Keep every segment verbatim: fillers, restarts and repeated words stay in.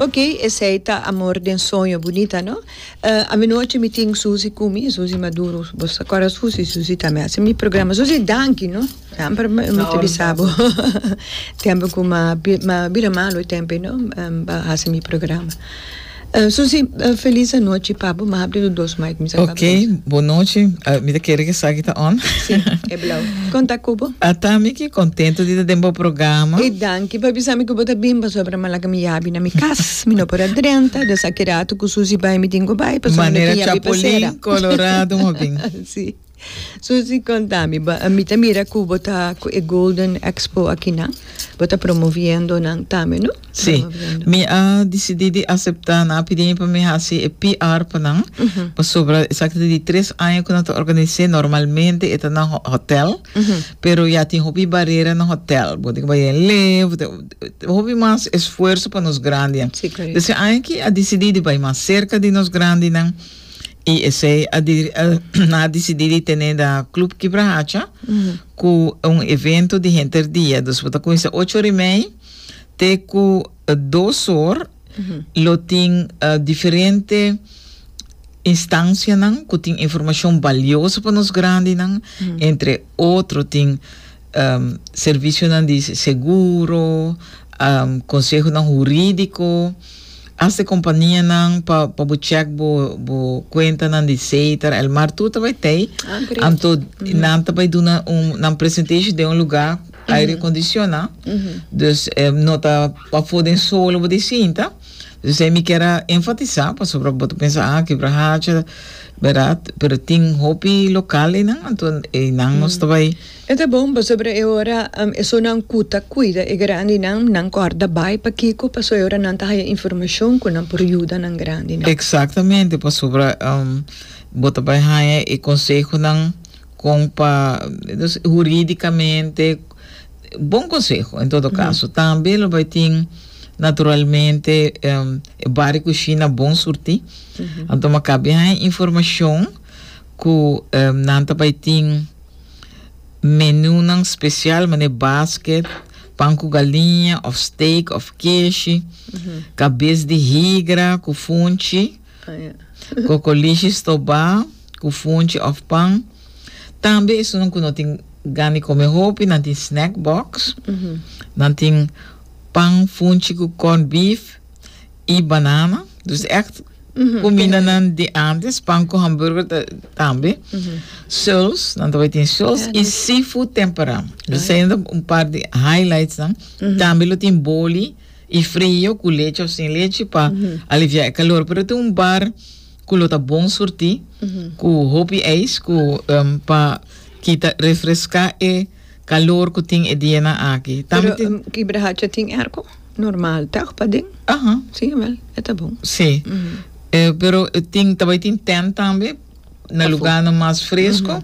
Ok, esse aí tá Amor de um Sonho bonita, não? Uh, a noite me tem Suzy comigo, Suzy Maduro, você agora Suzy, Suzy também. Esse meu programa, Suzy danke, não? Sempre muito bisabo. Tempo com uma uma bira malo tempo, não? Esse meu programa. Uh, Suzy, uh, feliz noite, Pablo. Mas abre dos mic, me sabe. Ok, boa noite. Uh, me quer que saia tá on? Sim, é blau. Conta Cubo. Até me que contento de ter um programa. E danke, papi sabe que bota bimba sobre malaga mi yabi na mi cas, mi no por adrenta, da sakirato com Suzy bai mi dingo bai, pa maneira Chapolin, Colorado, mo bem. Sim. Suzy, contami, a mi tamira ku bota e Golden Expo aqui na, bota promovendo nang tame, no? Sim, mi a decidido aceitar na pedir para me fazer P R para não, para sobre exactamente três anos que eu organizei normalmente é na hotel, pero já tem hobby barreira no hotel, porque vai leve, hobby mais esforço para nos grandes. Desse ano que a decidido vai mais cerca de nos grandes não. E esse a, a, a decidido ter da Clube Quebrahacha mm-hmm. com um evento de interdia. Então, você com isso oito horas e meia, tem com uh, duas horas, mm-hmm. lo tem uh, diferente instância não, que tem informação valiosa para nós grandes não, mm-hmm. entre outros tem um, serviço não de seguro, um, conselho não jurídico. As a companhia não para para check bo bo conta não de seiter el mar tudo vai ter anto não também duna um na apresentação de um lugar aire condicionado dus não tá para poder solo bo de cinta dus eu me quero enfatizar para sobre boto pensar ah que para haja berat pero tem hobby local não então e não nós também é bom, mas sobre a hora, um, isso não custa, cuida, e grande não, não corda bem para que com a hora não tem informação que não por ajuda não grande não. Exatamente, para sobre um, bota bem aí e conselho não com para juridicamente bom conselho em todo caso. Uhum. Também lo vai ter naturalmente um, barco China bom surtir. Uhum. Então cabe aí informação que um, não vai ter menu não especial, mas é basket, pão com galinha, of steak, of queijo, uhum. cabeça de higra, com funchi, oh, yeah. com coliche estobá, com funchi of pão. Também isso não tem gani comer roupa, não tem snack box, uhum. não tem pão funchi com corn beef e banana. Dus echt Mm-hmm. Comida nan de antes, pão com hambúrguer também. Mm-hmm. Souls, dan vai ter souls yeah, e seafood tempera. Dus zijn er een paar de highlights dan. Mm-hmm. Também tem boli e frio com leite ou sem leite para mm-hmm. aliviar o calor. Pero tem um bar que lota bom sortir, mm-hmm. com hopi ice, com um, para kita refrescar e calor que tem e dia na aqui. Pero um, que brahacha tem arco normal, tá para ding? Aham. Sim, well, é tá bom. Sim. Mm-hmm. Eh, pero tem também tem tent também no lugar no mais fresco uhum.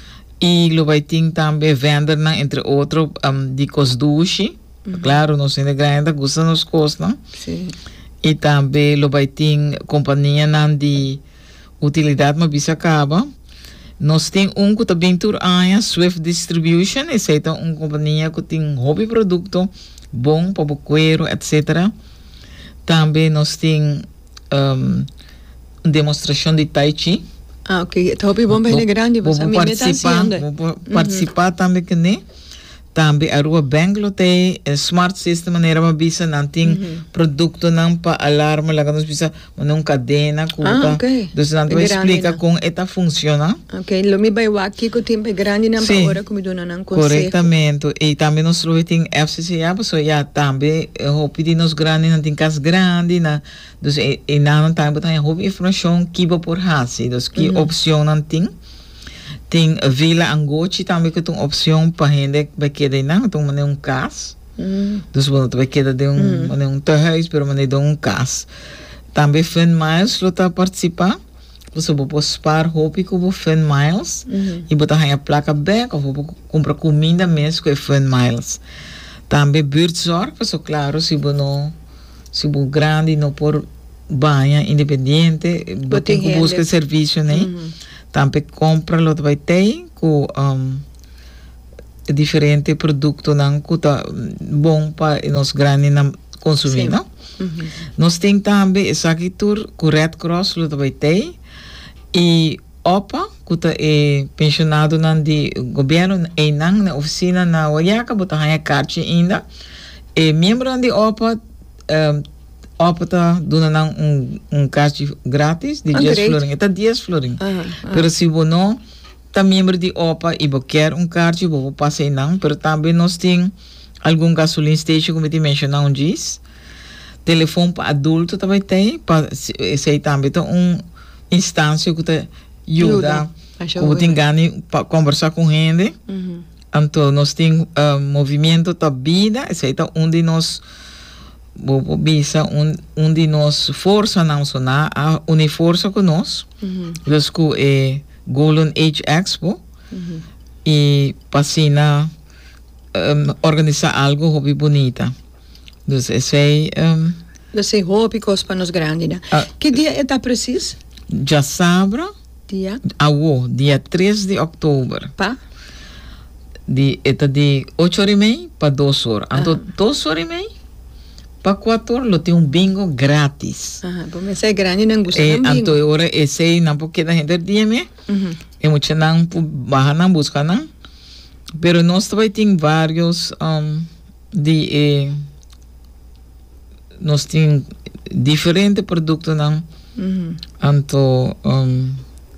e lo vai ter também vender na entre outros um, de cosduche uhum. claro não sei grande gosta nos costas sim e também lo vai ter companhia nan de utilidade mas bisa acaba nós tem um que também tur aia Swift Distribution esse é uma companhia que tem hobby produto bom para buqueiro etc também nós tem um, demonstração de Tai Chi. Ah, ok. Então, o bom bem grande, você me participar, vou participar também que nem. Também a rua Bangalore tem smart system maneira uma bisa não tem produto não para alarme lá nos bisa não cadena curta. Ah, ok. Dus não te explica como eta funciona. Ok. Lo mi vai aqui com tempo grande não para hora como dona não consegue. Corretamente. E também nós tem F C C A, so já também o pedimos grande não tem casa grande na dus e, e não também tem hobby informação que vou por hasi. Dus que opção não tem. Tem Vila Angoche também que tem opção para gente que queda não, então mané um cas. Mm. Dus bueno, vai queda de um mm. mané um terreiro, pero mané de um cas. Também Fun Miles lo tá participar. Você pode spar hobby com Fun Miles mm-hmm. e botar aí a placa back ou vou comprar comida mesmo com Fun Miles. Também buurtzorg, so claro, se você não se você grande não por banha independente, botem que busca serviço, né? Mm-hmm. Também compra lo vai ter com um, diferente produto não que tá bom para nós grandes consumir, não? Mm-hmm. Nós temos também essa aqui tour com Red Cross lo também tem e opa que é pensionado nan de governo e nan na oficina na Oaxaca botar a carta ainda e membro de opa um, opa tá dando um um carta grátis de dez florin está dez florin uh-huh. Pero se você não tá membro de opa e você quer um carta você passa aí não pero também nós tem algum gasoline station como te mencionar um diz telefone para adulto também tem para esse aí também então um instância que te ajuda como tem ganho para conversar com gente uhum. Então nós tem uh, movimento da vida esse aí tá onde nós vou bisa um onde nós força não sonar a une força conosco uhum. Das que é Golden Age Expo uhum. E passina um, organizar algo hobby bonita dus esse aí um, esse hobby para nós grande né uh, que dia é tá preciso já sabe dia awo dia três de outubro pa de eta de oito horas e meia para duas horas então duas horas e meia para quatro horas tem um bingo grátis ah bom esse é grande não gosta de bingo então agora esse não porque da gente dia me é muito não barra não busca não pero nós também tem vários um, de eh, nós tem diferentes produtos não então um,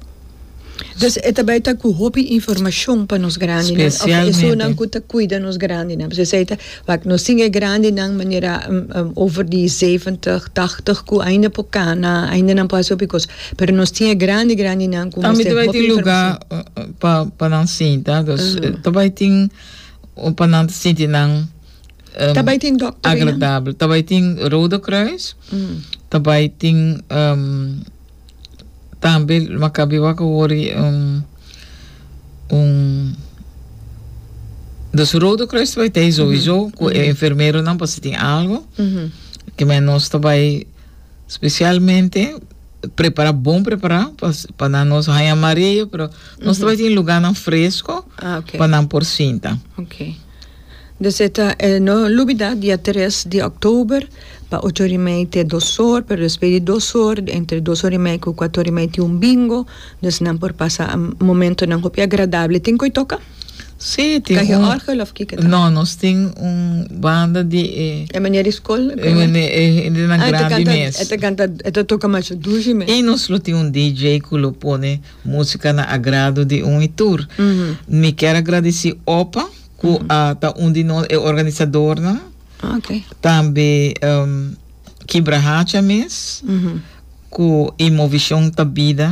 dus é também tá com hobby informação para nos grandes né especialmente isso não custa cuida nos grandes né você sei tá vai nós tinha grande não maneira um, um, over die zeventig tachtig ku ainda poucana ainda não passou because pero nós tinha grande grande não com também vai ter lugar para para não sentar dus também tem para não sentir não um, também tem doctor agradável também tem Rode Kruis mm. Também tem um, também macabi waka wori um um dos Rode Kruis vai ter sowieso com o enfermeiro não pode ter algo mm-hmm. Que mas nós também especialmente preparar bom preparar para nós raia amarelo pero nós também tem lugar não fresco ah, okay. Para não por cinta ok dus esta é no lubida dia três de outubro para oito horas e meia até duas horas para depois de duas horas entre duas horas e meia e quatro horas e meia tem um bingo dus não por passar um momento não hobby agradável tem que tocar sim tem que um orgel of que não nós tem um banda de é maneira escola é é na grande mês é canta é toca mais dois meses e nós tem um D J que lo põe música na agrado de um tour me quero agradecer opa que uh, tá um de nós é organizador né ah, ok também um, Kibra Hacha mês uhum. Com Imovision da vida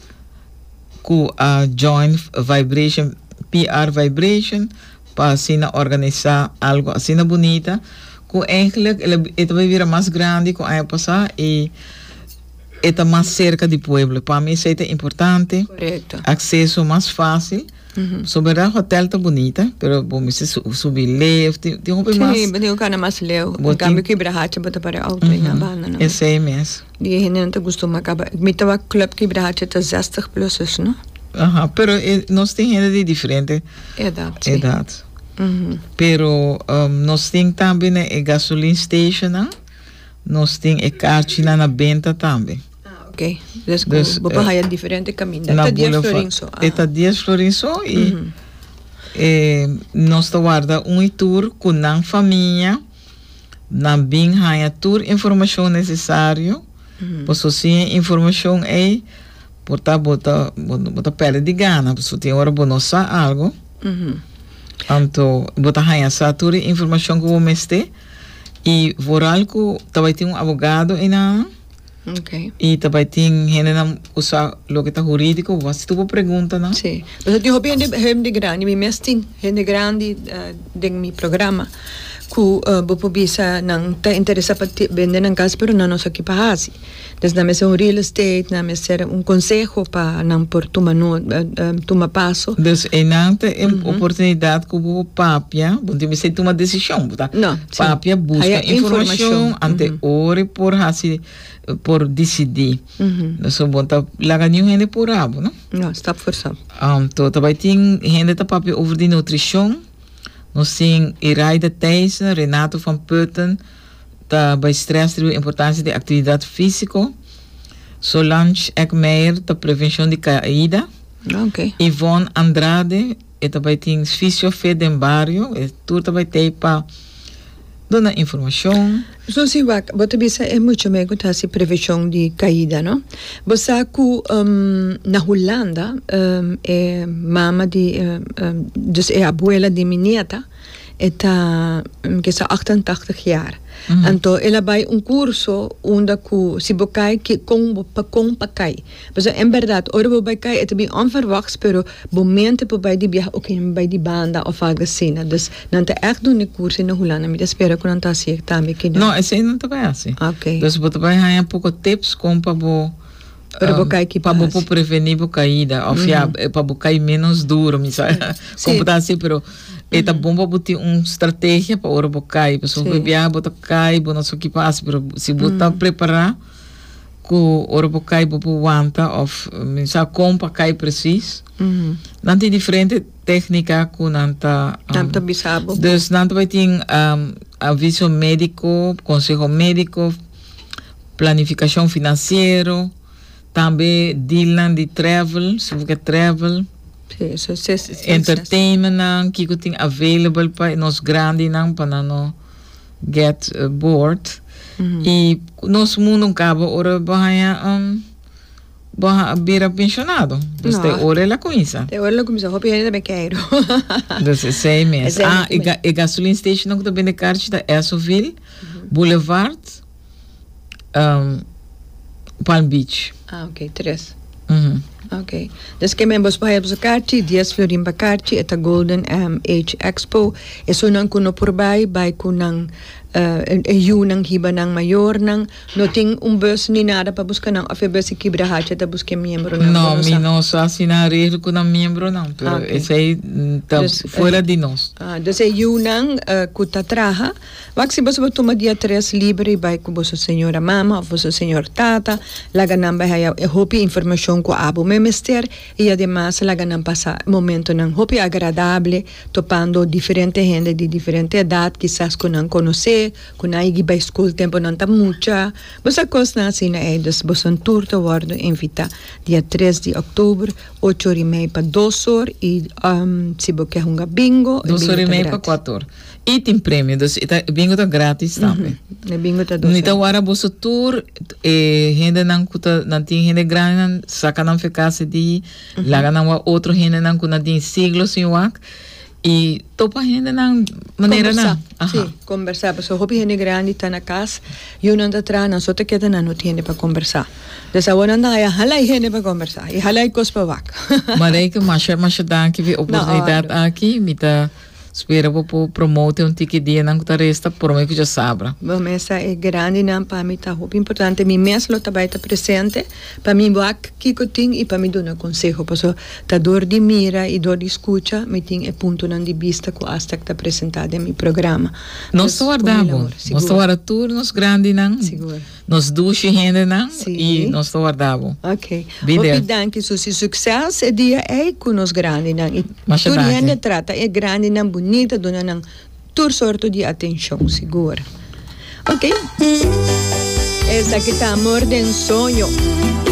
com a uh, Joint Vibration P R Vibration para assim organizar algo assim bonita com eigenlijk ela vai virar mais grande com a passar e está mais cerca do pueblo para mim isso é importante correto acesso mais fácil. Uhum. Sobre o hotel tá bonita, pero bom, se subir leve, tem tem um pouco mais. Sim, tem um cara mais leve. O câmbio que brahacha bota para alto e na banda, não? Esse é mesmo. Die gente não tá gostando acaba. Me tava club que brahacha tá zestig plus, não? Aham, pero eh, nós tem gente de diferente idade. Idade. Uhum. Pero um, nós tem também a gasoline station, não? Nós tem a cartina na venda também. Ok, dus, dus vou para uh, diferente caminho. Está dez florin só. Está dez florin só e uhum. eh, nós guarda um tour com a família, na bem há tour informação necessário, uhum. Pois assim informação é botar botar botar pele de gana, pois tem hora bonosa algo. Uhum. Então botar há essa tour informação que vou mestre e voral que também tem um advogado e na ok e também tem gente não usa lo que está jurídico você tu pergunta não sim mas eu tenho bem de grande me mesting gente grande de meu programa que vou bisa não tá interessa para vender na casa pero não nos aqui para assim des na mesa um real estate na mesa um conselho para não por tomar no tomar passo dus é não tem oportunidade que o papia onde você toma decisão tá não papia busca informação ante ore por assim por decidir não só bom tá lá nenhum gente por abo não não está forçado um então também tem gente tá papia over de nutrição nós temos Iraida Thijssen, Renato van Putten, tá bij stress de importância de atividade física. Solange Ekmeijer, da prevenção de caída. Ok. Yvonne Andrade, e também tem Fisiofé de Barrio, e tu também tem para dar informação. So si wak, bota bisa é muito me contar se prevenção de caída, não? Você ku um, na Holanda um, é mama de um, um, dus é abuela de minha neta. Eta um, que está achtentachtig jaar. Mm-hmm. Então ela vai um curso onde ku si bokai que com pa com pa kai. Mas em verdade, ora bo kai é bem onverwachts, pero momento po bij die biag ook in bij die banda of algo assim. Dus não tá echt doen die curso na Holanda, me espera que não tá assim também que não. Não, esse aí não tá bem assim. Ok. Dus botar bem aí um pouco tips com pa bo para um, bokai que para bo prevenir bo caída, ou mm-hmm. para bo cair menos duro, me sabe? Como tá assim, pero é tá bom para botar uma estratégia para ora bocar, pessoal que viaja botar cai, bom não sei o que passa, pero se botar preparar com ora bocar botar wanta ou me sabe como para cai preciso. Não tem diferente técnica com nanta. Nanta bisabo. Dus nanta vai ter um, aviso médico, conselho médico, planificação financeira, também dealing de travel, se você travel. Sí, so, so, so, entertainment nang kiko ting available pa nos grande nang para no get uh, bored mm-hmm. E nos mundo cabo ora bahaya um baha bira pensionado dus no. Te ora la coisa te ora la coisa hopi ainda me quero dus é sei mesmo ah e, ga, e gasoline station não também de carte da Esoville mm-hmm. Boulevard um, Palm Beach ah ok três mm-hmm. Ok. Dus que membros para a carti, dias florim para carti, eta Golden M H Expo. E so nang kuno por bay, bay kunang uh, yu nang hiba nang mayor nang noting um bus ni nada para buscar nang afe bus kibra hacha ta busque membro nang. No, mi no so assinar com nang membro nang, pero okay. Esse aí tá dus, fora uh, de nós. Ah, dus é yu nang uh, kuta traha. Wak si bus toma dia três libre bay ku boso senhora mama, boso senhor tata, laga nang bay haya e hopi informação ko abo mister e además la ganan pasa momento nan hopi agradable topando diferente gente de diferente edad quizás con nan conocer con ai giba school tempo nan ta mucha bosa costa assim na edes bosan tour to wardo invita dia três de outubro oito e meia para duas horas e um, se boque hunga bingo duas horas e meia para quatro horas e tem prêmio dus ita bingo tá grátis também mm-hmm. bingo tá doce nita wara bosa tour e gente nan kuta nan tin gente grande nan saka nan ficasse de mm-hmm. Laga nan wa outro gente nan kuna din siglos em wak e topa gente nan maneira nan sim conversar porque hopi gente grande tá na casa e não tá atrás não só te queda não tem para conversar dessa hora não há hala gente para conversar e hala cos para wak mas é que mas mas danke vi oportunidade aqui mita espera para promover um ticket dia não que resta por mim que já sabra. Bom, essa é grande não para mim tá muito importante. Mim mesmo lo também tá presente para mim boak que eu tenho e para mim dar um conselho. Porque tá dor de mira e dor de escuta, me tem é ponto não de vista que hasta que tá apresentado em meu programa. Nós só guardamos, nós só guardamos tudo nos grande não. Seguro. Nos duas gente não e nós só guardamos. Ok. Obrigado danke so se sucesso é dia é com nos grande não. E tudo gente trata é grande não bonita, dona nang tur sorto de atenção segura. Ok? Essa aqui tá Amor de Sonho.